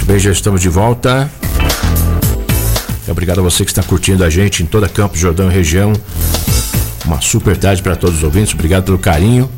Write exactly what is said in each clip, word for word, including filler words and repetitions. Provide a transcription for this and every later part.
bem, já estamos de volta. Obrigado a você que está curtindo a gente em toda Campos, Jordão e região. Uma super tarde para todos os ouvintes. Obrigado pelo carinho.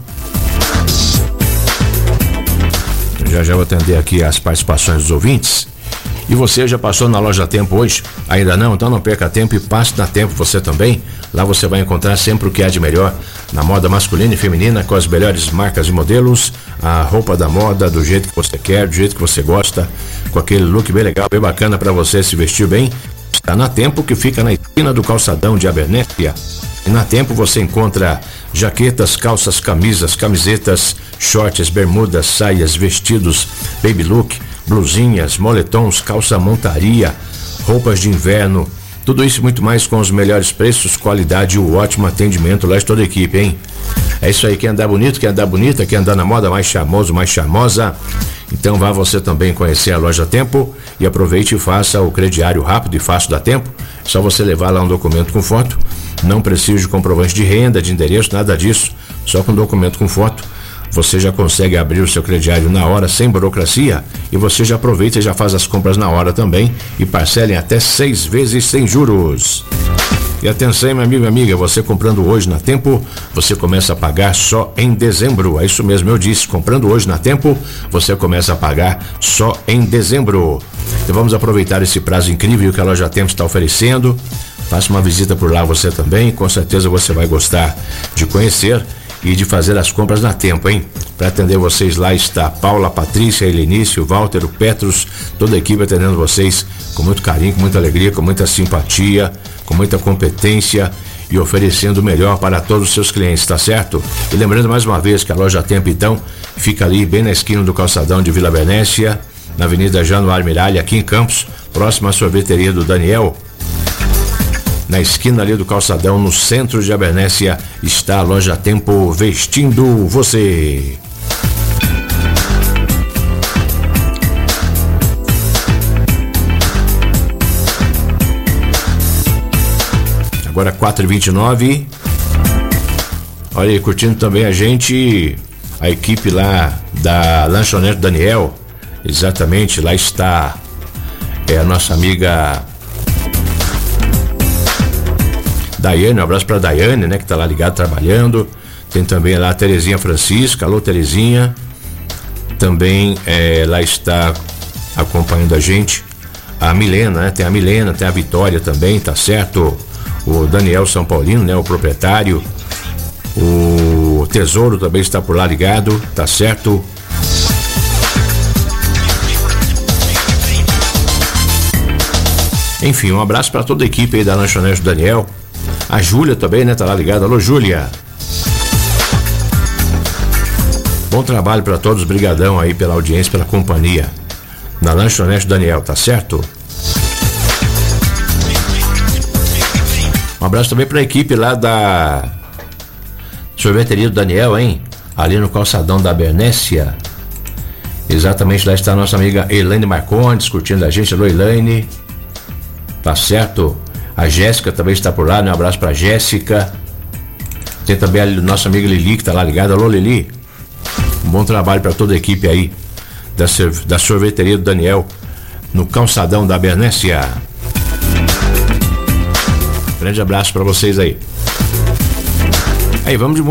Eu já já vou atender aqui as participações dos ouvintes. E você já passou na Loja Tempo hoje? Ainda não? Então não perca tempo e passe na Tempo você também. Lá você vai encontrar sempre o que há de melhor na moda masculina e feminina, com as melhores marcas e modelos, a roupa da moda do jeito que você quer, do jeito que você gosta, com aquele look bem legal, bem bacana para você se vestir bem. Está na Tempo, que fica na esquina do calçadão de Abernésia. E na Tempo você encontra jaquetas, calças, camisas, camisetas, shorts, bermudas, saias, vestidos, baby look, blusinhas, moletons, calça montaria, roupas de inverno, tudo isso e muito mais com os melhores preços, qualidade e o ótimo atendimento lá de toda a equipe, hein? É isso aí, quer andar bonito, quer andar bonita, quer andar na moda mais charmoso, mais charmosa, então vá você também conhecer a Loja Tempo e aproveite e faça o crediário rápido e fácil da Tempo. É só você levar lá um documento com foto, não precisa de comprovante de renda, de endereço, nada disso, só com documento com foto. Você já consegue abrir o seu crediário na hora, sem burocracia, e você já aproveita e já faz as compras na hora também e parcela em até seis vezes sem juros. E atenção, meu amigo e amiga, você comprando hoje na Tempo, você começa a pagar só em dezembro. É isso mesmo, eu disse, comprando hoje na Tempo, você começa a pagar só em dezembro. Então vamos aproveitar esse prazo incrível que a Loja Tempo está oferecendo. Faça uma visita por lá você também, com certeza você vai gostar de conhecer e de fazer as compras na Tempo, hein? Para atender vocês lá está a Paula, a Patrícia, a Helenício, o Walter, o Petros, toda a equipe atendendo vocês com muito carinho, com muita alegria, com muita simpatia, com muita competência e oferecendo o melhor para todos os seus clientes, tá certo? E lembrando mais uma vez que a Loja Tempo, então, fica ali bem na esquina do calçadão de Vila Abernésia, na Avenida Januário Miralha, aqui em Campos, próxima à sorveteria do Daniel. Na esquina ali do calçadão, no centro de Abernésia, está a Loja Tempo vestindo você. Agora quatro e vinte e nove. Olha aí, curtindo também a gente, a equipe lá da Lanchonete Daniel. Exatamente, lá está é a nossa amiga Daiane, um abraço pra Daiane, né, que tá lá ligado trabalhando. Tem também lá a Terezinha Francisca, alô Terezinha. Também é, lá está acompanhando a gente a Milena, né, tem a Milena, tem a Vitória também, tá certo? O Daniel São Paulino, né, o proprietário. O Tesouro também está por lá ligado, tá certo? Enfim, um abraço para toda a equipe aí da Lanchonete do Daniel. A Júlia também, né? Tá lá ligada. Alô, Júlia. Bom trabalho para todos. Brigadão aí pela audiência, pela companhia na Lanchonete Daniel, tá certo? Um abraço também para a equipe lá da sorveteria do Daniel, hein? Ali no calçadão da Abernésia. Exatamente, lá está a nossa amiga Elaine Marcondes curtindo a gente. Alô, Elaine. Tá certo? A Jéssica também está por lá, né? Um abraço pra Jéssica. Tem também a nossa amiga Lili que tá lá ligada. Alô, Lili. Um bom trabalho para toda a equipe aí da, da sorveteria do Daniel no calçadão da Abernésia. Grande abraço para vocês aí. Aí, vamos de